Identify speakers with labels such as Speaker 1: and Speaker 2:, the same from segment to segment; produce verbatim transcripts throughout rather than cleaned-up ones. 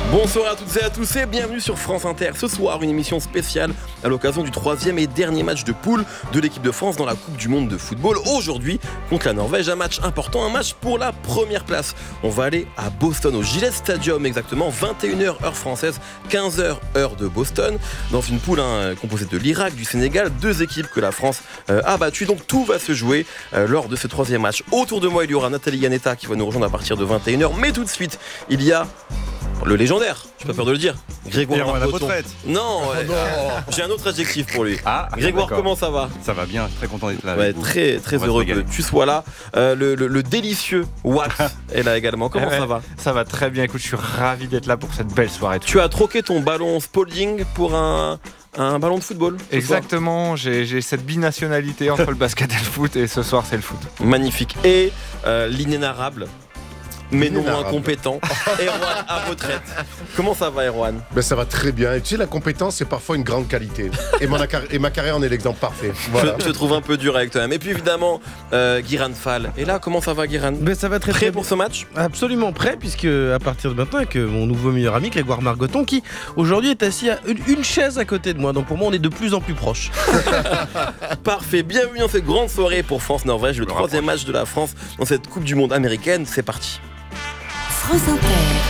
Speaker 1: Bonsoir à toutes et à tous et bienvenue sur France Inter. Ce soir, une émission spéciale à l'occasion du troisième et dernier match de poule de l'équipe de France dans la Coupe du Monde de football. Aujourd'hui, contre la Norvège, un match important, un match pour la première place. On va aller à Boston, au Gillette Stadium exactement, vingt et une heures heure française, quinze heures heure de Boston, dans une poule hein, composée de l'Irak, du Sénégal, deux équipes que la France euh, a battues. Donc tout va se jouer euh, lors de ce troisième match. Autour de moi, il y aura Nathalie Yanetta qui va nous rejoindre à partir de vingt et une heures. Mais tout de suite, il y a le légendaire, j'ai pas peur de le dire, Grégoire Margoton. Non, ouais,
Speaker 2: non.
Speaker 1: J'ai un autre adjectif pour lui.
Speaker 2: Ah,
Speaker 1: Grégoire,
Speaker 2: d'accord.
Speaker 1: comment ça va?
Speaker 2: Ça va bien, très content d'être là.
Speaker 1: Ouais,
Speaker 2: avec vous.
Speaker 1: très très heureux que tu sois là. Euh, le, le, le délicieux Wax est là également. Comment
Speaker 3: ouais,
Speaker 1: ça va?
Speaker 3: Ça va très bien. Écoute, je suis ravi d'être là pour cette belle soirée.
Speaker 1: Tu as troqué ton ballon Spalding pour un, un ballon de football.
Speaker 3: Exactement. J'ai, j'ai cette binationalité entre le basket et le foot, et ce soir c'est le foot.
Speaker 1: Magnifique. Et euh, l'inénarrable, mais non moins
Speaker 4: Inénarrable.
Speaker 1: compétent, Erwan à retraite. Comment ça va, Erwan?
Speaker 4: Ben ça va très bien. Et tu sais, la compétence, c'est parfois une grande qualité. Et, mon, et ma carrière en est l'exemple parfait. Voilà.
Speaker 1: Je te trouve un peu dur avec toi-même. Et puis évidemment, euh, Guiran Fall. Et là, comment ça va, Guiran?
Speaker 5: Ben ça va très
Speaker 1: Prêt
Speaker 5: très
Speaker 1: pour
Speaker 5: bien.
Speaker 1: ce match?
Speaker 5: Absolument prêt, puisque à partir de maintenant, avec mon nouveau meilleur ami Grégoire Margoton, qui aujourd'hui est assis à une, une chaise à côté de moi. Donc pour moi, on est de plus en plus proches.
Speaker 1: Parfait, bienvenue dans cette grande soirée pour France-Norvège, le troisième match de la France dans cette Coupe du Monde américaine. C'est parti.
Speaker 6: France Inter.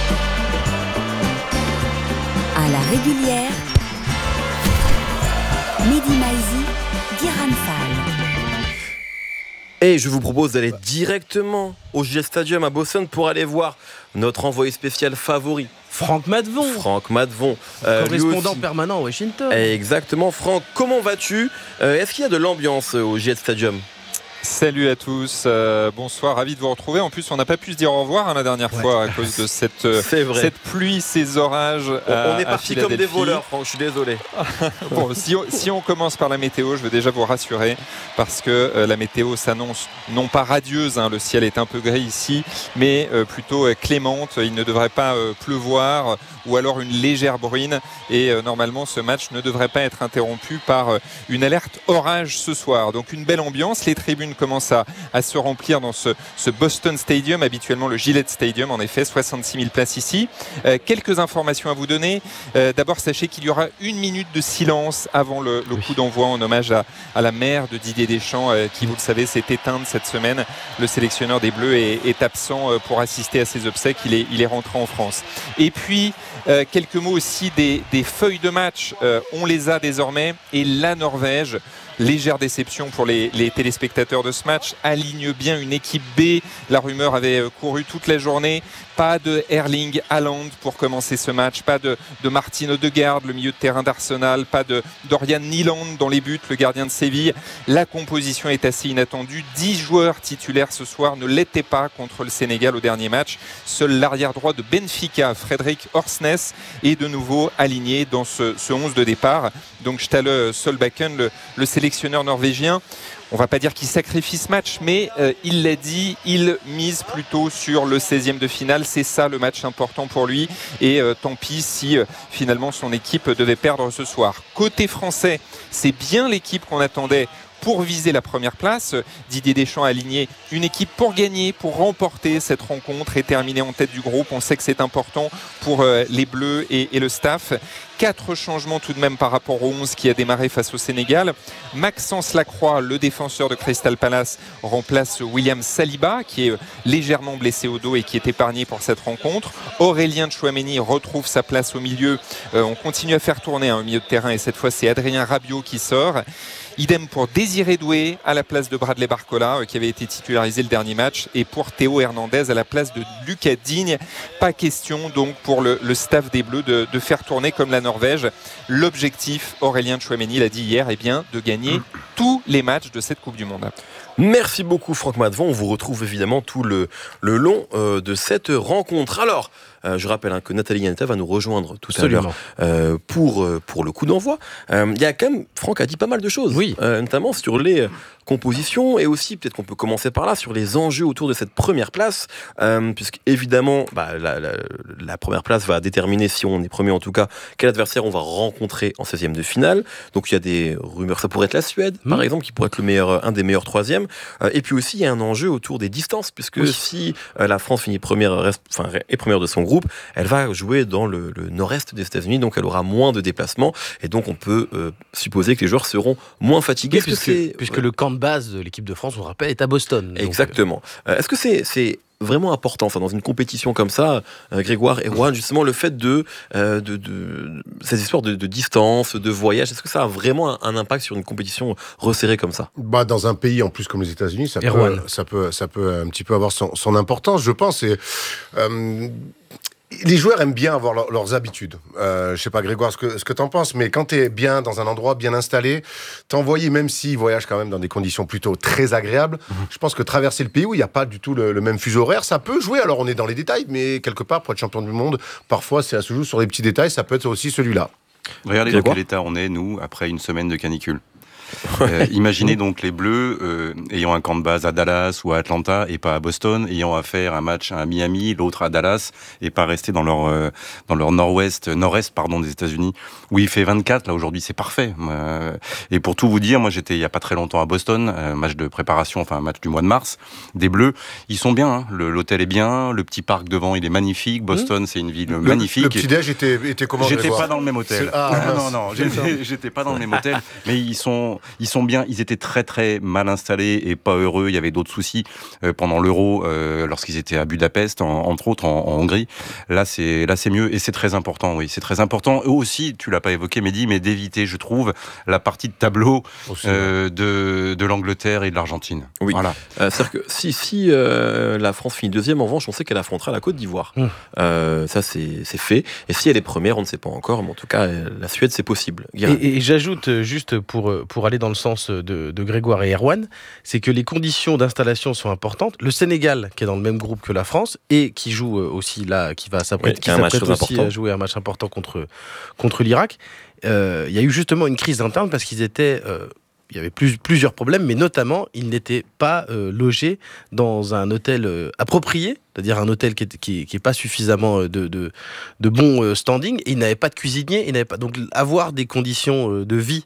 Speaker 6: À la régulière, Mehdi Maizi, Guiran Fall.
Speaker 1: Et je vous propose d'aller directement au Gillette Stadium à Boston pour aller voir notre envoyé spécial favori,
Speaker 5: Franck Matvon,
Speaker 1: Franck Matvon. Euh, lui
Speaker 5: correspondant
Speaker 1: aussi.
Speaker 5: permanent à Washington.
Speaker 1: Exactement, Franck, comment vas-tu? euh, Est-ce qu'il y a de l'ambiance euh, au Gillette Stadium?
Speaker 7: Salut à tous, euh, bonsoir, ravi de vous retrouver. En plus, on n'a pas pu se dire au revoir hein, la dernière
Speaker 5: Ouais.
Speaker 7: fois à cause de cette, euh,
Speaker 1: C'est vrai.
Speaker 7: cette pluie, ces orages.
Speaker 1: On,
Speaker 7: à,
Speaker 1: on est
Speaker 7: à
Speaker 1: parti comme des
Speaker 7: Philadelphie.
Speaker 1: voleurs, Franck, je suis désolé.
Speaker 7: Bon, si, on, si on commence par la météo, je veux déjà vous rassurer parce que euh, la météo s'annonce non pas radieuse, hein, le ciel est un peu gris ici, mais euh, plutôt euh, clémente. Il ne devrait pas euh, pleuvoir ou alors une légère bruine et euh, normalement ce match ne devrait pas être interrompu par euh, une alerte orage ce soir. Donc une belle ambiance, les tribunes commencent à, à se remplir dans ce, ce Boston Stadium, habituellement le Gillette Stadium, en effet soixante-six mille places ici. Euh, quelques informations à vous donner. Euh, d'abord sachez qu'il y aura une minute de silence avant le, le coup d'envoi en hommage à, à la mère de Didier Deschamps euh, qui vous le savez s'est éteinte cette semaine. Le sélectionneur des Bleus est, est absent euh, pour assister à ses obsèques, il est, il est rentré en France. Et puis Euh, quelques mots aussi des, des feuilles de match. Euh, on les a désormais. Et la Norvège, légère déception pour les, les téléspectateurs de ce match, aligne bien une équipe B. La rumeur avait couru toute la journée. Pas de Erling Haaland pour commencer ce match. Pas de, de Martin Odegaard, le milieu de terrain d'Arsenal. Pas de Dorian Nyland dans les buts, le gardien de Séville. La composition est assez inattendue. dix joueurs titulaires ce soir ne l'étaient pas contre le Sénégal au dernier match. Seul l'arrière droit de Benfica, Fredrik Orsnes, est de nouveau aligné dans ce, ce onze de départ. Donc Ståle Solbakken, le, le sélectionneur norvégien, on ne va pas dire qu'il sacrifie ce match, mais euh, il l'a dit, il mise plutôt sur le seizième de finale. C'est ça le match important pour lui. Et euh, tant pis si euh, finalement son équipe devait perdre ce soir. Côté français, c'est bien l'équipe qu'on attendait pour viser la première place. Didier Deschamps a aligné une équipe pour gagner, pour remporter cette rencontre et terminer en tête du groupe. On sait que c'est important pour euh, les Bleus et, et le staff. Quatre changements tout de même par rapport au onze qui a démarré face au Sénégal. Maxence Lacroix, le défenseur de Crystal Palace, remplace William Saliba qui est légèrement blessé au dos et qui est épargné pour cette rencontre. Aurélien Tchouaméni retrouve sa place au milieu. Euh, on continue à faire tourner un hein, milieu de terrain et cette fois c'est Adrien Rabiot qui sort. Idem pour Désiré Doué à la place de Bradley Barcola euh, qui avait été titularisé le dernier match et pour Théo Hernandez à la place de Lucas Digne. Pas question donc pour le, le staff des Bleus de, de faire tourner comme la Norvège. L'objectif, Aurélien Tchouaméni l'a dit hier, est bien de gagner tous les matchs de cette Coupe du Monde.
Speaker 1: Merci beaucoup Franck Matvon, on vous retrouve évidemment tout le, le long euh, de cette rencontre. Alors, euh, je rappelle hein, que Nathalie Yanetta va nous rejoindre tout
Speaker 5: Absolument.
Speaker 1: à l'heure euh, pour, euh, pour le coup d'envoi. Il euh, y a quand même, Franck a dit pas mal de choses,
Speaker 5: Oui.
Speaker 1: euh, notamment sur les composition et aussi, peut-être qu'on peut commencer par là, sur les enjeux autour de cette première place, euh, puisque évidemment, bah, la, la, la première place va déterminer, si on est premier en tout cas, quel adversaire on va rencontrer en seizième de finale. Donc il y a des rumeurs, ça pourrait être la Suède, mmh. par exemple, qui pourrait être le meilleur, un des meilleurs troisièmes. Euh, et puis aussi, il y a un enjeu autour des distances, puisque oui. si euh, la France finit première, reste, enfin, est première de son groupe, elle va jouer dans le, le nord-est des États-Unis, donc elle aura moins de déplacements, et donc on peut euh, supposer que les joueurs seront moins fatigués.
Speaker 5: Oui, puisque, c'est... puisque ouais. le camp de base de l'équipe de France, on le rappelle, est à Boston.
Speaker 1: Exactement. Donc... Euh, est-ce que c'est, c'est vraiment important, enfin, dans une compétition comme ça, euh, Grégoire et Erwan, justement, le fait de, euh, de, de ces histoires de, de distance, de voyage, est-ce que ça a vraiment un, un impact sur une compétition resserrée comme ça?
Speaker 4: Bah, dans un pays en plus comme les États-Unis, ça peut, ça peut, ça peut un petit peu avoir son, son importance, je pense. Et, euh, les joueurs aiment bien avoir leur, leurs habitudes. Euh, je sais pas, Grégoire, ce que, ce que t'en penses, mais quand t'es bien dans un endroit bien installé, t'envoyer, même s'ils voyagent quand même dans des conditions plutôt très agréables, mmh. je pense que traverser le pays où il n'y a pas du tout le, le même fuseau horaire, ça peut jouer. Alors on est dans les détails, mais quelque part, pour être champion du monde, parfois ça se joue sur les petits détails, ça peut être aussi celui-là.
Speaker 2: Regardez dans quel état on est, nous, après une semaine de canicule. Euh, imaginez donc les Bleus euh, ayant un camp de base à Dallas ou à Atlanta et pas à Boston, ayant à faire un match à Miami, l'autre à Dallas, et pas rester dans leur euh, dans leur nord-ouest, nord-est pardon des États-Unis où il fait vingt-quatre. Là aujourd'hui c'est parfait. Euh, et pour tout vous dire, moi j'étais il y a pas très longtemps à Boston, euh, match de préparation, enfin un match du mois de mars. Des Bleus, ils sont bien. Hein. Le, l'hôtel est bien, le petit parc devant il est magnifique. Boston mmh. c'est une ville
Speaker 4: le,
Speaker 2: magnifique.
Speaker 4: Le petit déj était était comment?
Speaker 2: J'étais pas dans le même hôtel.
Speaker 4: Ah,
Speaker 2: non non, j'étais, j'étais pas dans le même hôtel, mais ils sont Ils sont bien, ils étaient très très mal installés et pas heureux. Il y avait d'autres soucis euh, pendant l'Euro, euh, lorsqu'ils étaient à Budapest, en, entre autres en, en Hongrie. Là, c'est là c'est mieux et c'est très important. Oui, c'est très important. Eux aussi, tu l'as pas évoqué, Mehdi, mais d'éviter, je trouve, la partie de tableau euh, de de l'Angleterre et de l'Argentine.
Speaker 1: Oui.
Speaker 2: Voilà.
Speaker 1: Euh, c'est-à-dire que si si euh, la France finit deuxième, en revanche, on sait qu'elle affrontera la Côte d'Ivoire. Mmh. Euh, ça c'est c'est fait. Et si elle est première, on ne sait pas encore, mais en tout cas, la Suède, c'est possible.
Speaker 5: Et, et j'ajoute juste pour pour aller dans le sens de, de Grégoire et Erwan, c'est que les conditions d'installation sont importantes. Le Sénégal, qui est dans le même groupe que la France et qui joue aussi là, qui va s'apprêter, oui, qui s'apprête aussi important. à jouer un match important contre contre l'Irak. Euh, il y a eu justement une crise interne parce qu'ils étaient euh, il y avait plus, plusieurs problèmes, mais notamment, ils n'étaient pas euh, logés dans un hôtel euh, approprié, c'est-à-dire un hôtel qui n'est qui, qui pas suffisamment de, de, de bon euh, standing, et ils n'avaient pas de cuisinier, ils n'avaient pas... donc avoir des conditions euh, de vie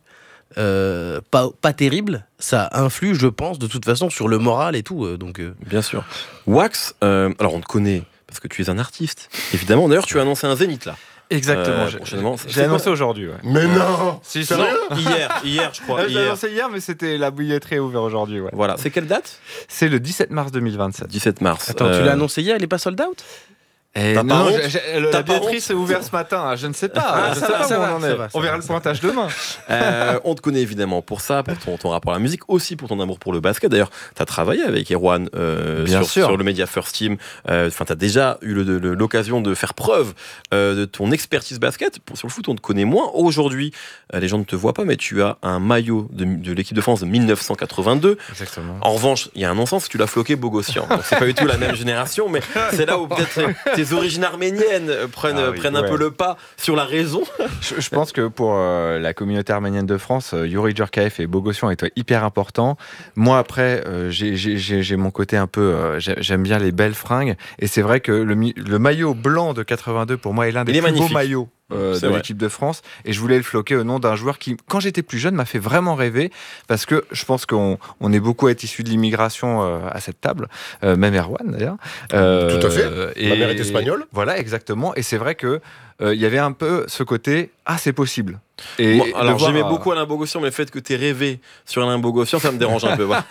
Speaker 5: Euh, pas, pas terrible, ça influe, je pense, de toute façon, sur le moral et tout. Euh, donc, euh...
Speaker 1: Bien sûr. Wax, euh, alors on te connaît parce que tu es un artiste, évidemment. D'ailleurs, tu as annoncé un Zénith là.
Speaker 3: Exactement.
Speaker 1: Euh, prochainement.
Speaker 3: J'ai annoncé aujourd'hui. Ouais.
Speaker 4: Mais non.
Speaker 3: Si,
Speaker 1: c'est rien. Hier, hier, je crois.
Speaker 3: J'ai annoncé hier, mais c'était la billetterie est ouverte aujourd'hui. Ouais.
Speaker 1: Voilà. C'est quelle date?
Speaker 3: C'est le dix-sept mars deux mille vingt-sept.
Speaker 1: dix-sept mars.
Speaker 5: Attends, euh... tu l'as annoncé hier, il n'est pas sold out?
Speaker 3: Et non, je, je, le, la billetterie s'est ouverte ce matin, je ne sais pas, ah, je ne sais pas où on en est. Va, on verra va, le pointage demain.
Speaker 1: Euh, on te connaît évidemment pour ça, pour ton, ton rapport à la musique, aussi pour ton amour pour le basket. D'ailleurs, tu as travaillé avec Erwan euh, sur, sur le Media First Team. Enfin, euh, tu as déjà eu le, le, l'occasion de faire preuve euh, de ton expertise basket. Pour, sur le foot, on te connaît moins. Aujourd'hui, euh, les gens ne te voient pas, mais tu as un maillot de, de l'équipe de France de dix-neuf cent quatre-vingt-deux.
Speaker 3: Exactement.
Speaker 1: En revanche, il y a un non-sens, tu l'as floqué Bogossian. Donc, c'est pas du tout la même génération, mais c'est là où peut-être tes origines arméniennes prennent, ah oui, prennent ouais. un peu le pas sur la raison.
Speaker 3: Je, je pense que pour euh, la communauté arménienne de France, euh, Youri Djorkaeff et Bogossian étaient hyper importants. Moi, après, euh, j'ai, j'ai, j'ai mon côté un peu... Euh, j'aime bien les belles fringues. Et c'est vrai que le, le maillot blanc de quatre-vingt-deux, pour moi, est l'un des plus magnifique. beaux maillots Euh, de vrai. l'équipe de France, et je voulais le floquer au nom d'un joueur qui, quand j'étais plus jeune, m'a fait vraiment rêver, parce que je pense qu'on on est beaucoup à être issus de l'immigration euh, à cette table, euh, même Erwan d'ailleurs.
Speaker 4: Euh, Tout à fait. Et ma mère est espagnole.
Speaker 3: Voilà, exactement. Et c'est vrai que il euh, y avait un peu ce côté, ah c'est possible.
Speaker 1: Et bon, alors j'aimais à... beaucoup Alain Bogossian, mais le fait que t'aies rêvé sur Alain Bogossian, ça me dérange un peu. Voilà.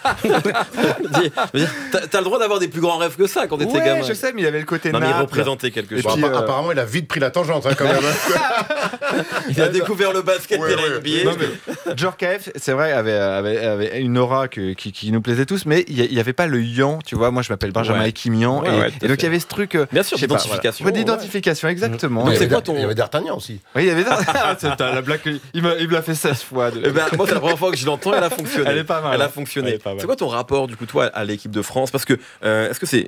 Speaker 1: t'as, t'as le droit d'avoir des plus grands rêves que ça quand t'étais
Speaker 3: ouais,
Speaker 1: gamin.
Speaker 3: Je sais, mais il y avait le côté.
Speaker 1: Non, mais il
Speaker 3: Naples.
Speaker 1: représentait quelque chose.
Speaker 4: Bon, puis, euh... Apparemment, il a vite pris la tangente hein, quand même.
Speaker 1: Il a découvert le basket
Speaker 4: ouais,
Speaker 1: et la N B A.
Speaker 3: Djorkaeff, c'est vrai, avait, avait, avait une aura que, qui, qui nous plaisait tous, mais il n'y avait pas le yan, tu vois. Moi, je m'appelle Benjamin Ekimian, ouais. et, ouais, et donc il y avait ce truc.
Speaker 1: Bien sûr, d'identification.
Speaker 3: Pas, voilà. D'identification, exactement.
Speaker 4: Donc, c'est quoi ton... Il y avait D'Artagnan aussi.
Speaker 3: Oui, il y avait D'Artagnan. La blague, il me l'a fait seize fois. De...
Speaker 1: Eh ben, moi, c'est la première fois que je l'entends, elle a fonctionné.
Speaker 3: Elle est pas mal.
Speaker 1: Elle a fonctionné. C'est quoi ton rapport, du coup, toi, à l'équipe de France? Parce que, euh, est-ce que c'est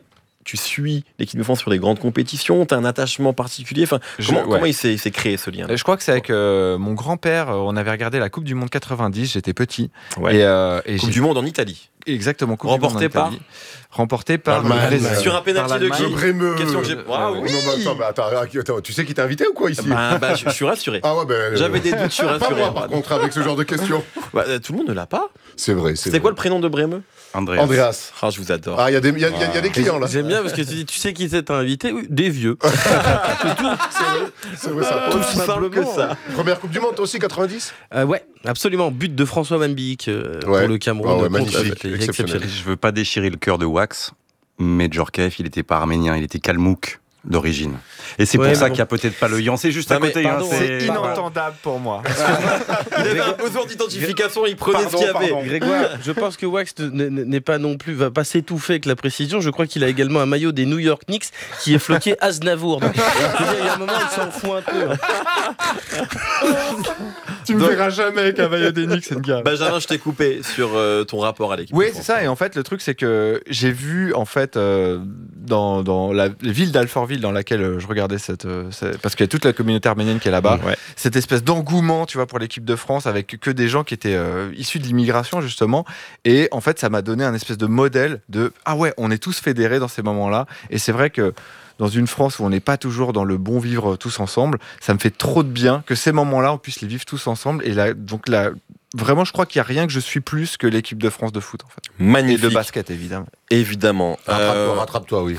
Speaker 1: tu suis l'équipe de France sur les grandes compétitions, tu as un attachement particulier. Enfin,
Speaker 3: Je-
Speaker 1: comment,
Speaker 3: ouais.
Speaker 1: comment il s'est, s'est créé ce lien?
Speaker 3: Je crois que c'est avec euh, mon grand-père. euh, On avait regardé la Coupe du Monde quatre-vingt-dix. J'étais petit.
Speaker 1: Ouais.
Speaker 3: Et, euh, et
Speaker 1: Coupe
Speaker 3: j'ai-
Speaker 1: du Monde en Italie.
Speaker 3: Exactement. Coupe
Speaker 1: Remporté
Speaker 3: du Monde en Italie. Remporté par le
Speaker 4: Allemagne.
Speaker 3: Brésil.
Speaker 1: Sur un pénalty
Speaker 3: Par
Speaker 1: de
Speaker 3: l'Allemagne.
Speaker 1: qui?
Speaker 4: Brémeux.
Speaker 1: Question que j'ai. Ah
Speaker 4: Non,
Speaker 1: oui.
Speaker 4: mais attends, mais attends, attends, tu sais qui t'a invité ou quoi ici?
Speaker 1: Bah, bah, je, je suis rassuré.
Speaker 4: Ah ouais, ben.
Speaker 1: J'avais des doutes, je suis
Speaker 4: Pas
Speaker 1: rassuré.
Speaker 4: moi, par contre, avec ce genre de questions.
Speaker 1: Bah, euh, tout le monde ne l'a pas.
Speaker 4: C'est vrai, c'est
Speaker 1: C'est quoi le prénom de Brémeux?
Speaker 2: Andreas.
Speaker 4: Andreas.
Speaker 1: Ah, je vous adore.
Speaker 4: Ah, il y, a des- il y, a- il y a- il y a des clients là.
Speaker 5: J'aime bien parce que tu dis, tu sais qui c'est invité? Oui, des vieux.
Speaker 4: C'est vrai ça.
Speaker 1: Tout aussi simple que ça.
Speaker 4: Première Coupe du Monde, toi aussi, quatre-vingt-dix?
Speaker 5: Euh, ouais, absolument. But de François Mambic euh,
Speaker 4: Ouais.
Speaker 5: pour le Cameroun.
Speaker 4: Ah ouais,
Speaker 5: contre-
Speaker 4: magnifique,
Speaker 5: il est
Speaker 4: exceptionnel.
Speaker 2: Je veux pas déchirer le cœur de Wax, mais Djorkaeff, il était pas arménien, il était kalmouk d'origine. Et c'est
Speaker 5: Ouais,
Speaker 2: pour ça
Speaker 5: mais bon.
Speaker 2: qu'il y a peut-être pas le Yan, c'est juste
Speaker 1: Non,
Speaker 2: à
Speaker 1: mais
Speaker 2: côté.
Speaker 1: pardon,
Speaker 2: hein,
Speaker 3: C'est
Speaker 2: c'est
Speaker 3: inentendable pour moi.
Speaker 1: Il avait un besoin d'identification, il prenait
Speaker 3: Pardon,
Speaker 1: ce qu'il y avait.
Speaker 3: pardon.
Speaker 5: Grégoire, je pense que Wax n- n- n'est pas non plus, va pas s'étouffer avec la précision. Je crois qu'il a également un maillot des New York Knicks qui est floqué Aznavour. Donc, je veux dire, il y a un moment, il s'en fout un peu. hein.
Speaker 3: Tu me verras jamais avec un maillot des Knicks, gars.
Speaker 1: Benjamin, je t'ai coupé sur euh, ton rapport à l'équipe.
Speaker 3: Oui,
Speaker 1: de
Speaker 3: c'est
Speaker 1: France.
Speaker 3: ça. Et en fait, le truc, c'est que j'ai vu, en fait, euh, dans, dans la ville d'Alfortville dans laquelle euh, je regardais cette, euh, cette- parce qu'il y a toute la communauté arménienne qui est là-bas,
Speaker 1: Ouais.
Speaker 3: cette espèce d'engouement, tu vois, pour l'équipe de France, avec que des gens qui étaient euh, issus de l'immigration, justement. Et en fait, ça m'a donné un espèce de modèle de ah ouais, on est tous fédérés dans ces moments-là. Et c'est vrai que dans une France où on n'est pas toujours dans le bon vivre tous ensemble, ça me fait trop de bien que ces moments-là, on puisse les vivre tous ensemble. Et là, donc là, vraiment, je crois qu'il n'y a rien que je suis plus que l'équipe de France de foot, en fait. Et
Speaker 1: Magnifique.
Speaker 3: de basket, évidemment.
Speaker 1: Évidemment.
Speaker 4: Rattrape-toi,
Speaker 1: Euh,
Speaker 4: rattrape-toi, oui.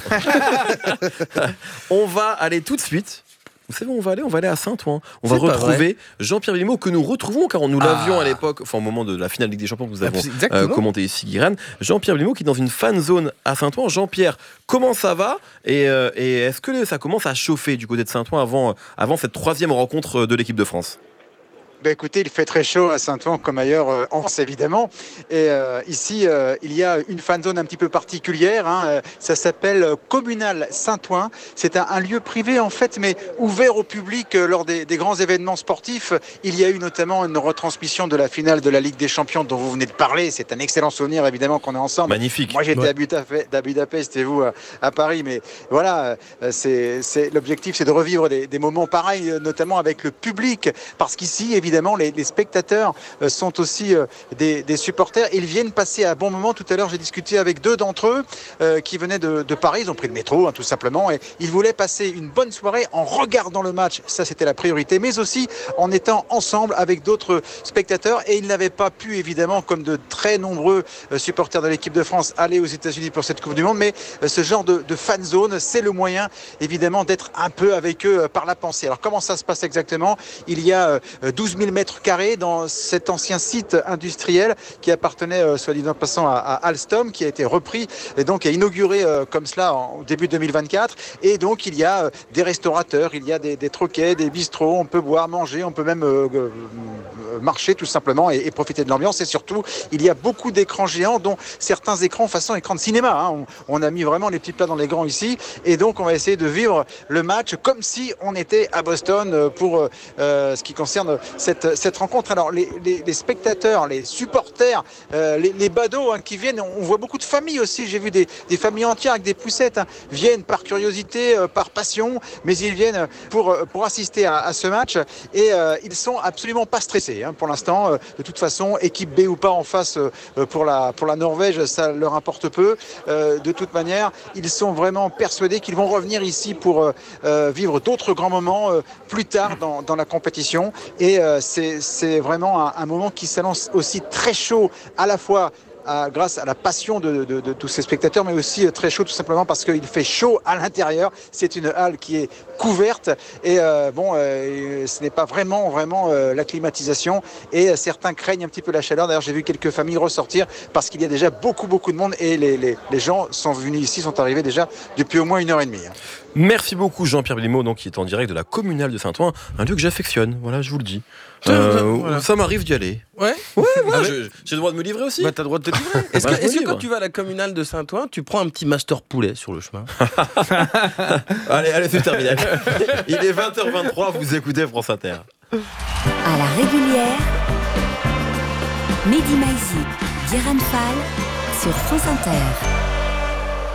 Speaker 1: on va aller tout de suite. Vous savez où on va aller? On va aller à Saint-Ouen. On va
Speaker 5: C'est pas
Speaker 1: retrouver Jean-Pierre Villemot que nous retrouvons car nous l'avions
Speaker 5: Ah.
Speaker 1: à l'époque, enfin au moment de la finale Ligue des Champions que nous avons
Speaker 5: Exactement.
Speaker 1: euh, commenté ici, Guiran. Jean-Pierre Villemot qui est dans une fan zone à Saint-Ouen. Jean-Pierre, comment ça va? Et, euh, et est-ce que ça commence à chauffer du côté de Saint-Ouen avant, avant cette troisième rencontre de l'équipe de France?
Speaker 8: Ben écoutez, il fait très chaud à Saint-Ouen comme ailleurs euh, en France évidemment. Et euh, ici, euh, il y a une fan zone un petit peu particulière. Hein, euh, ça s'appelle euh, Communal Saint-Ouen. C'est un, un lieu privé en fait, mais ouvert au public euh, lors des, des grands événements sportifs. Il y a eu notamment une retransmission de la finale de la Ligue des Champions dont vous venez de parler. C'est un excellent souvenir évidemment qu'on est ensemble.
Speaker 1: Magnifique.
Speaker 8: Moi j'étais
Speaker 5: Ouais.
Speaker 8: à Budapest, à Budapest et vous à, à Paris, mais voilà, euh, c'est, c'est, l'objectif c'est de revivre des, des moments pareils, euh, notamment avec le public, parce qu'ici évidemment les, les spectateurs euh, sont aussi euh, des, des supporters. Ils viennent passer un bon moment. Tout à l'heure j'ai discuté avec deux d'entre eux euh, qui venaient de, de Paris, ils ont pris le métro hein, tout simplement, et ils voulaient passer une bonne soirée en regardant le match, ça c'était la priorité, mais aussi en étant ensemble avec d'autres spectateurs, et ils n'avaient pas pu évidemment, comme de très nombreux euh, supporters de l'équipe de France, aller aux États-Unis pour cette Coupe du Monde, mais euh, ce genre de, de fan zone, c'est le moyen évidemment d'être un peu avec eux euh, par la pensée. Alors comment ça se passe exactement? Il y a euh, douze mille mètres carrés dans cet ancien site industriel qui appartenait, euh, soit dit en passant, à, à Alstom, qui a été repris et donc est inauguré euh, comme cela en, au début deux mille vingt-quatre. Et donc il y a euh, des restaurateurs, il y a des, des troquets, des bistrots, on peut boire, manger, on peut même euh, euh, marcher tout simplement et, et profiter de l'ambiance. Et surtout, il y a beaucoup d'écrans géants, dont certains écrans façon écran de cinéma. Hein. On, on a mis vraiment les petits plats dans les grands ici. Et donc on va essayer de vivre le match comme si on était à Boston pour euh, ce qui concerne cette, cette rencontre. Alors les, les, les spectateurs, les supporters, euh, les, les badauds hein, qui viennent, on voit beaucoup de familles aussi. J'ai vu des, des familles entières avec des poussettes, hein, viennent par curiosité, euh, par passion, mais ils viennent pour, pour assister à, à ce match. Et euh, ils sont absolument pas stressés hein, pour l'instant. Euh, de toute façon, équipe B ou pas en face euh, pour, la, pour la Norvège, ça leur importe peu. Euh, de toute manière, ils sont vraiment persuadés qu'ils vont revenir ici pour euh, vivre d'autres grands moments euh, plus tard dans, dans la compétition. Et euh, c'est, c'est vraiment un, un moment qui s'annonce aussi très chaud, à la fois À, grâce à la passion de, de, de tous ces spectateurs, mais aussi très chaud tout simplement parce qu'il fait chaud à l'intérieur. C'est une halle qui est couverte et euh, bon, euh, ce n'est pas vraiment vraiment euh, la climatisation et euh, certains craignent un petit peu la chaleur. D'ailleurs, j'ai vu quelques familles ressortir parce qu'il y a déjà beaucoup beaucoup de monde et les, les, les gens sont venus ici, sont arrivés déjà depuis au moins une heure et demie.
Speaker 1: Merci beaucoup Jean-Pierre Villemot, donc qui est en direct de la Communale de Saint-Ouen, un lieu que j'affectionne. Voilà, je vous le dis. Euh,
Speaker 5: voilà.
Speaker 1: Ça m'arrive d'y aller.
Speaker 5: Ouais.
Speaker 1: Ouais, voilà,
Speaker 5: Ah ouais.
Speaker 1: je- j'ai le droit de me livrer aussi.
Speaker 5: Bah, t'as le droit de te livrer. Est-ce que,
Speaker 1: Bah, je me
Speaker 5: est-ce que
Speaker 1: livre.
Speaker 5: quand tu vas à la communale de Saint-Ouen, tu prends un petit master poulet sur le chemin?
Speaker 1: Allez, allez, c'est terminé. Il est vingt heures vingt-trois, vous écoutez France Inter.
Speaker 6: À la régulière, Mehdi Maizi, Guérin Fall sur France Inter.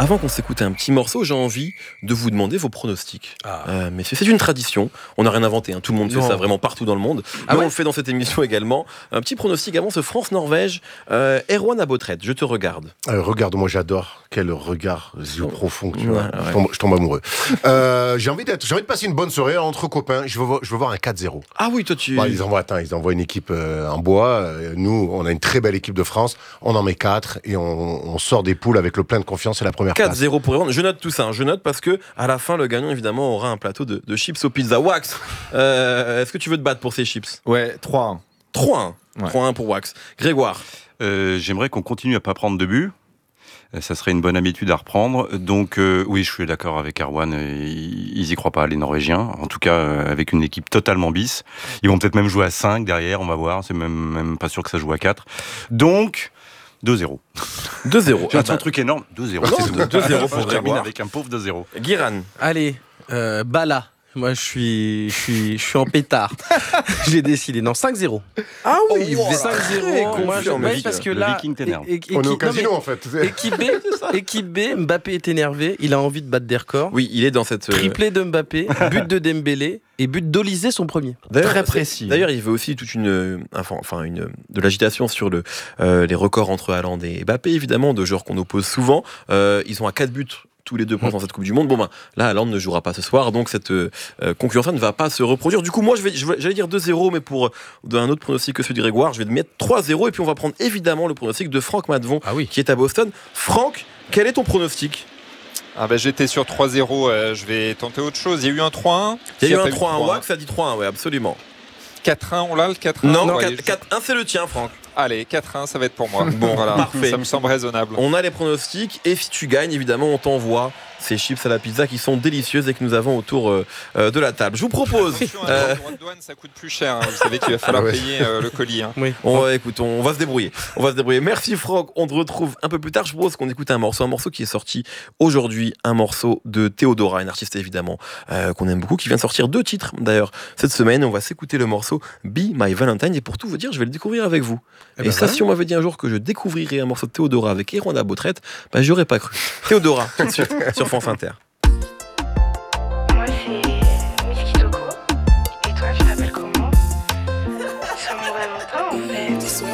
Speaker 1: Avant qu'on s'écoute un petit morceau, j'ai envie de vous demander vos pronostics.
Speaker 5: Ah.
Speaker 1: Euh, mais c'est, c'est une tradition. On n'a rien inventé. Hein. Tout le monde
Speaker 5: Non.
Speaker 1: fait ça vraiment partout dans le monde.
Speaker 5: Ah
Speaker 1: mais
Speaker 5: ouais
Speaker 1: on le fait dans cette émission également. Un petit pronostic avant ce France-Norvège. Euh, Erwan Abotret, je te regarde.
Speaker 4: Euh, regarde, moi j'adore. Quel regard, yeux profond que tu
Speaker 1: Ouais,
Speaker 4: vois.
Speaker 1: ouais.
Speaker 4: Je, tombe, je tombe amoureux. Euh, j'ai, envie d'être, j'ai envie de passer une bonne soirée entre copains. Je veux, voir- je veux voir un quatre zéro.
Speaker 1: Ah oui, toi tu.
Speaker 4: Bah, ils, envoient, attends, ils envoient une équipe euh, en bois. Euh, nous, on a une très belle équipe de France. On en met quatre et on, on sort des poules avec le plein de confiance et la première
Speaker 1: quatre
Speaker 4: place.
Speaker 1: zéro pour Erwan. Je note tout ça. hein. Je note parce que à la fin, le gagnant évidemment aura un plateau de, de chips aux pizza. Wax, euh, est-ce que tu veux te battre pour ces chips?
Speaker 3: Ouais, trois un.
Speaker 1: trois un.
Speaker 3: Ouais.
Speaker 1: trois un pour Wax. Grégoire.
Speaker 2: Euh, j'aimerais qu'on continue à pas prendre de but. Euh, Ça serait une bonne habitude à reprendre. Donc euh, oui, je suis d'accord avec Erwan. euh, Ils ils y croient pas, les Norvégiens. En tout cas, euh, avec une équipe totalement bis. Ils vont peut-être même jouer à cinq derrière, on va voir. C'est même, même pas sûr que ça joue à quatre. Donc, deux zéro.
Speaker 1: deux zéro.
Speaker 2: J'ai un truc énorme. deux zéro.
Speaker 1: Non,
Speaker 2: c'est tout.
Speaker 1: deux zéro pour
Speaker 2: Je termine
Speaker 1: Grégoire.
Speaker 2: avec un pauvre deux zéro.
Speaker 1: Guiran.
Speaker 5: Allez, euh, Bala. Moi, je suis, je suis, je suis en pétard. J'ai décidé. Non, cinq zéro.
Speaker 1: Ah
Speaker 5: oui, cinq zéro. Moi, je,
Speaker 1: confiant,
Speaker 5: ouais,
Speaker 1: mais
Speaker 5: parce que
Speaker 2: le
Speaker 5: là,
Speaker 2: Viking t'énerve.
Speaker 5: é- é-
Speaker 4: On est au
Speaker 5: équipe- non,
Speaker 4: casino
Speaker 5: mais
Speaker 4: en fait.
Speaker 5: équipe B, équipe B, Mbappé est énervé. Il a envie de battre des records.
Speaker 1: Oui, il est dans cette. euh,
Speaker 5: Triplé de Mbappé, but de Dembélé et but d'Olysée son premier.
Speaker 1: D'ailleurs,
Speaker 3: Très
Speaker 1: c'est-
Speaker 3: précis.
Speaker 1: D'ailleurs, il veut aussi toute une, euh, enfin, enfin une, de l'agitation sur le, euh, les records entre Haaland et Mbappé, évidemment, de joueurs qu'on oppose souvent. Euh, ils sont à quatre buts tous les deux points dans cette Coupe du Monde. Bon, ben, là, Haaland ne jouera pas ce soir, donc cette euh, concurrence-là ne va pas se reproduire. Du coup, moi, je vais, je vais- j'allais dire deux zéro, mais pour euh, un autre pronostic que celui de Grégoire, je vais mettre trois zéro, et puis on va prendre évidemment le pronostic de Franck Madvon,
Speaker 5: Ah oui.
Speaker 1: qui est à Boston. Franck, quel est ton pronostic?
Speaker 7: Ah bah, j'étais sur trois zéro, euh, je vais tenter autre chose. Il y a eu un trois un.
Speaker 1: Il y a eu
Speaker 7: pas
Speaker 1: un trois un, Wax a dit trois un, ouais, absolument.
Speaker 7: quatre un, on l'a le quatre un.
Speaker 1: Non,
Speaker 7: Bon, allez,
Speaker 1: quatre un, c'est le tien, Franck.
Speaker 7: Allez, quatre un, ça va être pour moi.
Speaker 1: Bon,
Speaker 7: voilà,
Speaker 1: parfait.
Speaker 7: ça me semble raisonnable.
Speaker 1: On a les pronostics, et si tu gagnes, évidemment, on t'envoie ces chips à la pizza qui sont délicieuses et que nous avons autour euh, euh, de la table. Je vous propose.
Speaker 7: Attention, hein,
Speaker 1: euh,
Speaker 7: le droit de douane, ça coûte plus cher. hein. Vous savez qu'il va falloir
Speaker 4: Ah ouais.
Speaker 7: payer euh, le colis. hein.
Speaker 5: Oui.
Speaker 1: on, va- écoute, on va se débrouiller. On va se débrouiller. Merci Franck. On te retrouve un peu plus tard. Je propose qu'on écoute un morceau, un morceau qui est sorti aujourd'hui, un morceau de Théodora, une artiste évidemment euh, qu'on aime beaucoup, qui vient de sortir deux titres d'ailleurs cette semaine. On va s'écouter le morceau Be My Valentine, et pour tout vous dire, je vais le découvrir avec vous.
Speaker 5: Eh
Speaker 1: et
Speaker 5: ben
Speaker 1: ça,
Speaker 5: voilà.
Speaker 1: si on m'avait dit un jour que je découvrirais un morceau de Théodora avec Erwan Abotret, bah j'aurais pas cru. Théodora, tout de suite sur France Inter.